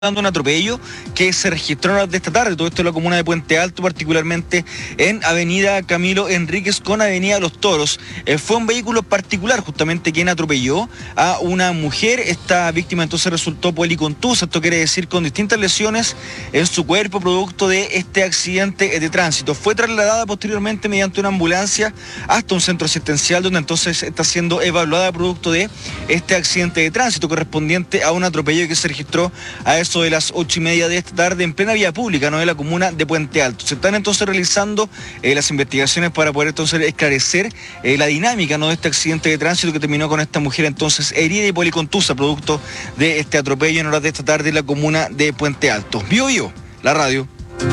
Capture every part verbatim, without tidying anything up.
un atropello que se registró en horas de esta tarde, todo esto en la comuna de Puente Alto, particularmente en avenida Camilo Enríquez con avenida Los Toros. Eh, fue un vehículo particular justamente quien atropelló a una mujer. Esta víctima entonces resultó policontusa, esto quiere decir con distintas lesiones en su cuerpo producto de este accidente de tránsito. Fue trasladada posteriormente mediante una ambulancia hasta un centro asistencial donde entonces está siendo evaluada producto de este accidente de tránsito correspondiente a un atropello que se registró a eso de las ocho y media de esta tarde en plena vía pública, ¿no?, de la comuna de Puente Alto. Se están entonces realizando eh, las investigaciones para poder entonces esclarecer eh, la dinámica, ¿no?, de este accidente de tránsito que terminó con esta mujer entonces herida y policontusa producto de este atropello en horas de esta tarde en la comuna de Puente Alto. Bio Bio, la radio.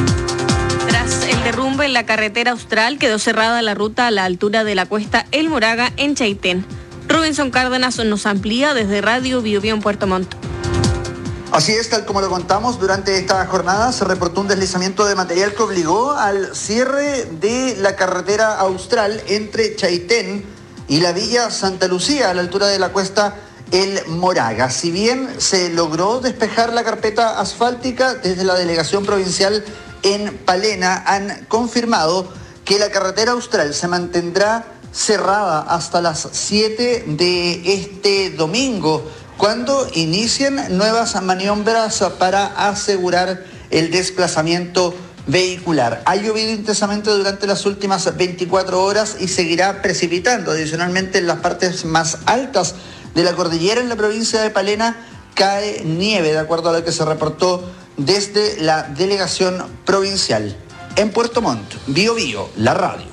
Tras el derrumbe en la carretera austral, quedó cerrada la ruta a la altura de la cuesta El Moraga en Chaitén. Robinson Cárdenas nos amplía desde Radio Bio Bio en Puerto Montt. Así es, tal como lo contamos, durante esta jornada se reportó un deslizamiento de material que obligó al cierre de la carretera austral entre Chaitén y la villa Santa Lucía, a la altura de la cuesta El Moraga. Si bien se logró despejar la carpeta asfáltica, desde la delegación provincial en Palena han confirmado que la carretera austral se mantendrá cerrada hasta las siete de este domingo, cuando inicien nuevas maniobras para asegurar el desplazamiento vehicular. Ha llovido intensamente durante las últimas veinticuatro horas y seguirá precipitando. Adicionalmente, en las partes más altas de la cordillera en la provincia de Palena cae nieve, de acuerdo a lo que se reportó desde la delegación provincial. En Puerto Montt, Bio Bio, la radio.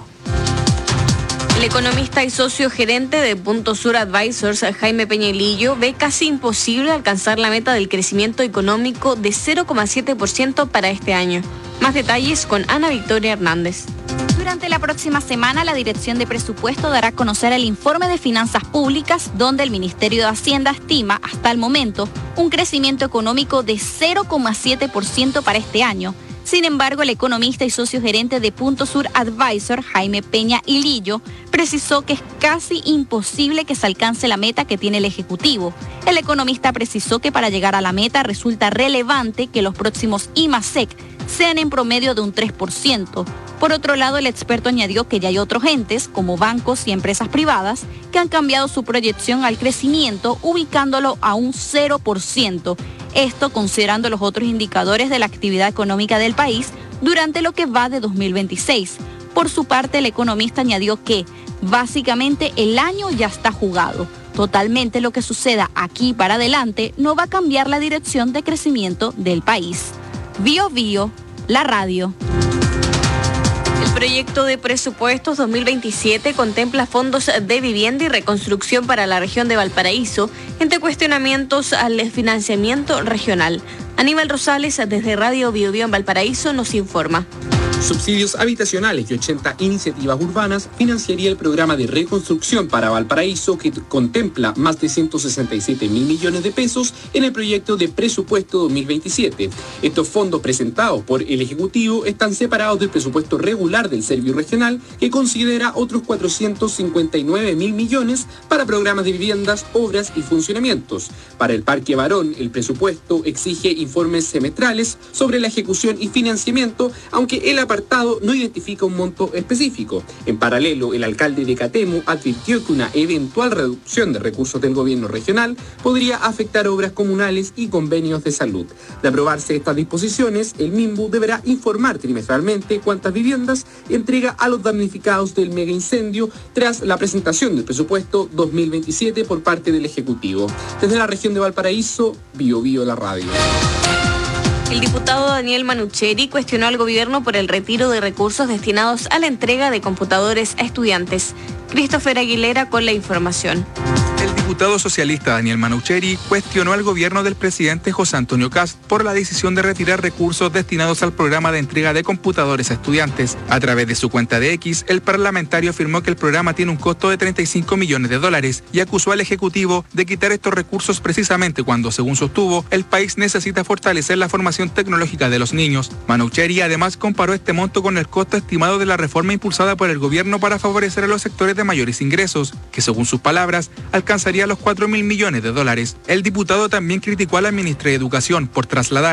El economista y socio gerente de Punto Sur Advisors, Jaime Peñalillo, ve casi imposible alcanzar la meta del crecimiento económico de cero coma siete por ciento para este año. Más detalles con Ana Victoria Hernández. Durante la próxima semana, la Dirección de Presupuesto dará a conocer el informe de finanzas públicas, donde el Ministerio de Hacienda estima, hasta el momento, un crecimiento económico de cero coma siete por ciento para este año. Sin embargo, el economista y socio gerente de Punto Sur Advisor, Jaime Peña Hilillo, precisó que es casi imposible que se alcance la meta que tiene el Ejecutivo. El economista precisó que para llegar a la meta resulta relevante que los próximos I M A S E C sean en promedio de un tres por ciento. Por otro lado, el experto añadió que ya hay otros entes, como bancos y empresas privadas, que han cambiado su proyección al crecimiento, ubicándolo a un cero por ciento. Esto considerando los otros indicadores de la actividad económica del país durante lo que va de dos mil veintiséis. Por su parte, el economista añadió que, básicamente, el año ya está jugado. Totalmente lo que suceda aquí para adelante no va a cambiar la dirección de crecimiento del país. Bio Bio, la radio. El proyecto de presupuestos dos mil veintisiete contempla fondos de vivienda y reconstrucción para la región de Valparaíso, entre cuestionamientos al financiamiento regional. Aníbal Rosales, desde Radio Bio Bio en Valparaíso, nos informa. Subsidios habitacionales y ochenta iniciativas urbanas financiaría el programa de reconstrucción para Valparaíso, que contempla más de ciento sesenta y siete mil millones de pesos en el proyecto de presupuesto dos mil veintisiete. Estos fondos presentados por el Ejecutivo están separados del presupuesto regular del Servio Regional, que considera otros cuatrocientos cincuenta y nueve mil millones para programas de viviendas, obras y funcionamientos. Para el Parque Barón, el presupuesto exige informes semestrales sobre la ejecución y financiamiento, aunque el apartado no identifica un monto específico. En paralelo, el alcalde de Catemu advirtió que una eventual reducción de recursos del gobierno regional podría afectar obras comunales y convenios de salud. De aprobarse estas disposiciones, el MIMBU deberá informar trimestralmente cuántas viviendas entrega a los damnificados del mega incendio tras la presentación del presupuesto dos mil veintisiete por parte del Ejecutivo. Desde la región de Valparaíso, Bio Bio la radio. El diputado Daniel Manucheri cuestionó al gobierno por el retiro de recursos destinados a la entrega de computadores a estudiantes. Christopher Aguilera con la información. El diputado socialista Daniel Manucheri cuestionó al gobierno del presidente José Antonio Kast por la decisión de retirar recursos destinados al programa de entrega de computadores a estudiantes. A través de su cuenta de X, el parlamentario afirmó que el programa tiene un costo de treinta y cinco millones de dólares y acusó al Ejecutivo de quitar estos recursos precisamente cuando, según sostuvo, el país necesita fortalecer la formación tecnológica de los niños. Manucheri además comparó este monto con el costo estimado de la reforma impulsada por el gobierno para favorecer a los sectores de mayores ingresos, que según sus palabras alcanzaría alcanzaría los cuatro mil millones de dólares. El diputado también criticó a la ministra de Educación por trasladar